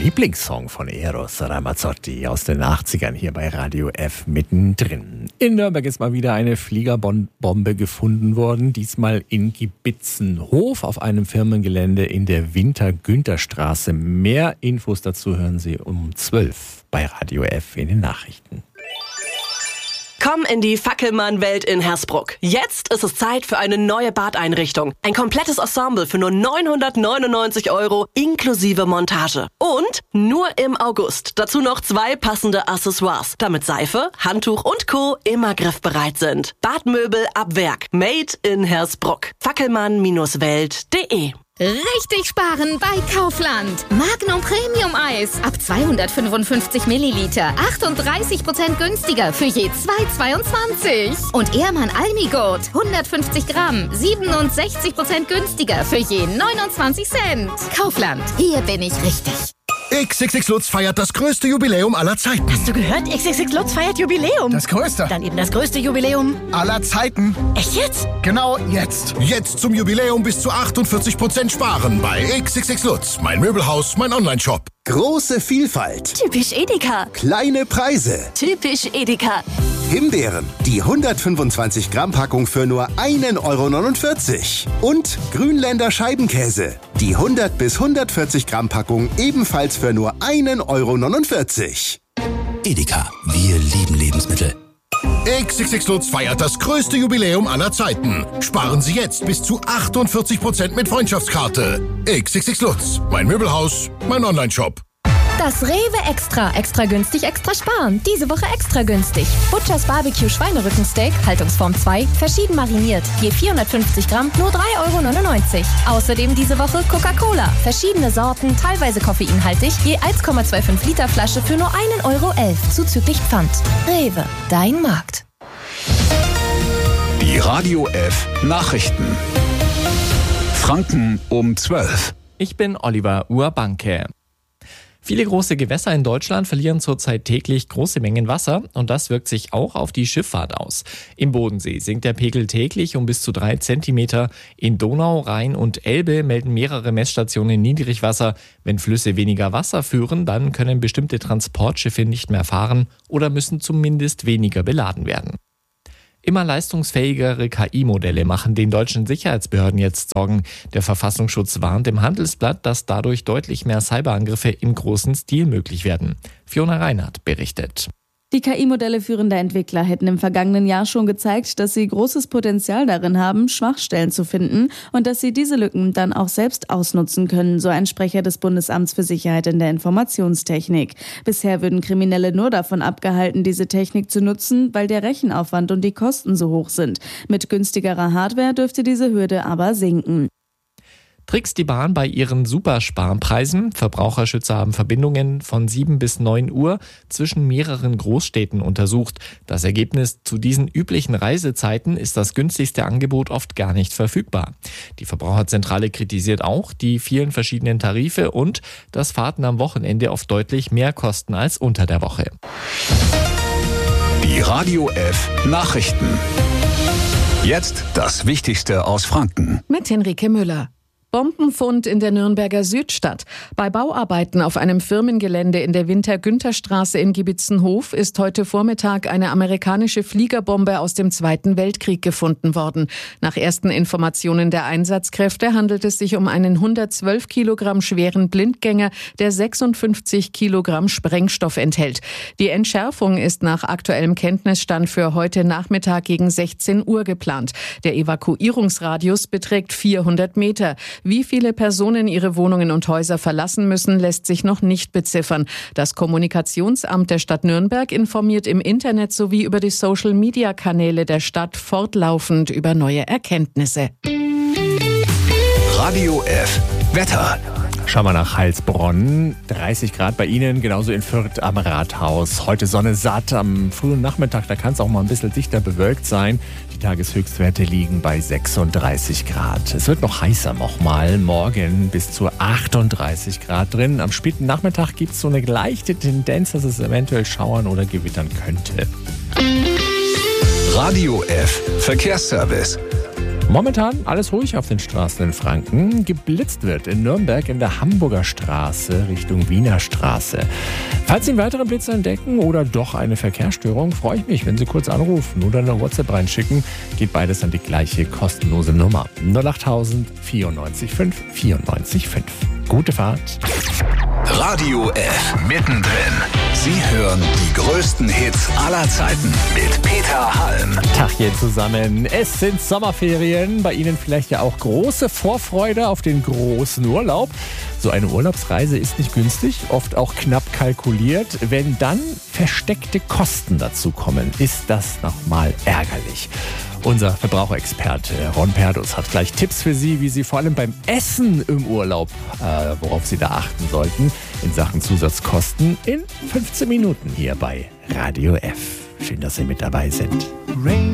Lieblingssong von Eros Ramazzotti aus den 80ern hier bei Radio F mittendrin. In Nürnberg ist mal wieder eine Fliegerbombe gefunden worden, diesmal in Gibitzenhof auf einem Firmengelände in der Winter-Günther-Straße. Mehr Infos dazu hören Sie um 12 bei Radio F in den Nachrichten. Komm in die Fackelmann-Welt in Hersbruck. Jetzt ist es Zeit für eine neue Badeinrichtung. Ein komplettes Ensemble für nur 999 € inklusive Montage. Und nur im August. Dazu noch 2 passende Accessoires, damit Seife, Handtuch und Co. immer griffbereit sind. Badmöbel ab Werk. Made in Hersbruck. Fackelmann-welt.de. Richtig sparen bei Kaufland. Magnum Premium Eis ab 255 Milliliter. 38% günstiger für je 2,22. Und Ehrmann Almigurt 150 Gramm. 67% günstiger für je 29 Cent. Kaufland, hier bin ich richtig. XXX Lutz feiert das größte Jubiläum aller Zeiten. Hast du gehört? XXX Lutz feiert Jubiläum. Das größte. Dann eben das größte Jubiläum aller Zeiten. Echt jetzt? Genau jetzt. Jetzt zum Jubiläum bis zu 48% sparen bei XXX Lutz. Mein Möbelhaus, mein Onlineshop. Große Vielfalt. Typisch Edeka. Kleine Preise. Typisch Edeka. Himbeeren, die 125 Gramm Packung für nur 1,49 €. Und Grünländer Scheibenkäse, die 100 bis 140 Gramm Packung ebenfalls für nur 1,49 €. Edeka, wir lieben Lebensmittel. XXX Lutz feiert das größte Jubiläum aller Zeiten. Sparen Sie jetzt bis zu 48% mit Freundschaftskarte. XXX Lutz, mein Möbelhaus, mein Onlineshop. Das Rewe Extra. Extra günstig, extra sparen. Diese Woche extra günstig. Butchers Barbecue Schweinerückensteak, Haltungsform 2, verschieden mariniert. Je 450 Gramm, nur 3,99 €. Außerdem diese Woche Coca-Cola. Verschiedene Sorten, teilweise koffeinhaltig. Je 1,25 Liter Flasche für nur 1,11 € zuzüglich Pfand. Rewe, dein Markt. Die Radio F Nachrichten. Franken um 12. Ich bin Oliver Urbanke. Viele große Gewässer in Deutschland verlieren zurzeit täglich große Mengen Wasser und das wirkt sich auch auf die Schifffahrt aus. Im Bodensee sinkt der Pegel täglich um bis zu 3 Zentimeter. In Donau, Rhein und Elbe melden mehrere Messstationen Niedrigwasser. Wenn Flüsse weniger Wasser führen, dann können bestimmte Transportschiffe nicht mehr fahren oder müssen zumindest weniger beladen werden. Immer leistungsfähigere KI-Modelle machen den deutschen Sicherheitsbehörden jetzt Sorgen. Der Verfassungsschutz warnt im Handelsblatt, dass dadurch deutlich mehr Cyberangriffe im großen Stil möglich werden. Fiona Reinhardt berichtet. Die KI-Modelle führender Entwickler hätten im vergangenen Jahr schon gezeigt, dass sie großes Potenzial darin haben, Schwachstellen zu finden und dass sie diese Lücken dann auch selbst ausnutzen können, so ein Sprecher des Bundesamts für Sicherheit in der Informationstechnik. Bisher würden Kriminelle nur davon abgehalten, diese Technik zu nutzen, weil der Rechenaufwand und die Kosten so hoch sind. Mit günstigerer Hardware dürfte diese Hürde aber sinken. Trickst die Bahn bei ihren Supersparpreisen? Verbraucherschützer haben Verbindungen von 7 bis 9 Uhr zwischen mehreren Großstädten untersucht. Das Ergebnis: zu diesen üblichen Reisezeiten ist das günstigste Angebot oft gar nicht verfügbar. Die Verbraucherzentrale kritisiert auch die vielen verschiedenen Tarife und dass Fahrten am Wochenende oft deutlich mehr kosten als unter der Woche. Die Radio F Nachrichten. Jetzt das Wichtigste aus Franken. Mit Henrike Müller. Bombenfund in der Nürnberger Südstadt. Bei Bauarbeiten auf einem Firmengelände in der Winter-Günther-Straße in Gibitzenhof ist heute Vormittag eine amerikanische Fliegerbombe aus dem Zweiten Weltkrieg gefunden worden. Nach ersten Informationen der Einsatzkräfte handelt es sich um einen 112 Kilogramm schweren Blindgänger, der 56 Kilogramm Sprengstoff enthält. Die Entschärfung ist nach aktuellem Kenntnisstand für heute Nachmittag gegen 16 Uhr geplant. Der Evakuierungsradius beträgt 400 Meter. Wie viele Personen ihre Wohnungen und Häuser verlassen müssen, lässt sich noch nicht beziffern. Das Kommunikationsamt der Stadt Nürnberg informiert im Internet sowie über die Social-Media-Kanäle der Stadt fortlaufend über neue Erkenntnisse. Radio F Wetter. Schauen wir nach Heilsbronn. 30 Grad bei Ihnen, genauso in Fürth am Rathaus. Heute Sonne satt. Am frühen Nachmittag, da kann es auch mal ein bisschen dichter bewölkt sein. Die Tageshöchstwerte liegen bei 36 Grad. Es wird noch heißer nochmal. Morgen bis zu 38 Grad drin. Am späten Nachmittag gibt es so eine leichte Tendenz, dass es eventuell schauern oder gewittern könnte. Radio F Verkehrsservice. Momentan alles ruhig auf den Straßen in Franken. Geblitzt wird in Nürnberg in der Hamburger Straße Richtung Wiener Straße. Falls Sie einen weiteren Blitz entdecken oder doch eine Verkehrsstörung, freue ich mich, wenn Sie kurz anrufen oder eine WhatsApp reinschicken. Geht beides an die gleiche kostenlose Nummer. 08000 94 5 94 5. Gute Fahrt. Radio F. Mittendrin. Sie hören die größten Hits aller Zeiten mit Peter Halm. Tachchen zusammen. Es sind Sommerferien. Bei Ihnen vielleicht ja auch große Vorfreude auf den großen Urlaub. So eine Urlaubsreise ist nicht günstig, oft auch knapp kalkuliert. Wenn dann versteckte Kosten dazu kommen, ist das nochmal ärgerlich. Unser Verbraucherexperte Ron Perdus hat gleich Tipps für Sie, wie Sie vor allem beim Essen im Urlaub, worauf Sie da achten sollten, in Sachen Zusatzkosten in 15 Minuten hier bei Radio F. Schön, dass Sie mit dabei sind.